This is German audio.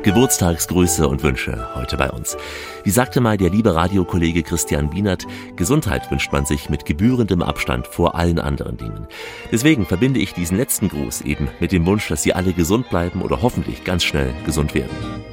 Geburtstagsgrüße und Wünsche heute bei uns. Wie sagte mal der liebe Radiokollege Christian Wienert, Gesundheit wünscht man sich mit gebührendem Abstand vor allen anderen Dingen. Deswegen verbinde ich diesen letzten Gruß eben mit dem Wunsch, dass Sie alle gesund bleiben oder hoffentlich ganz schnell gesund werden.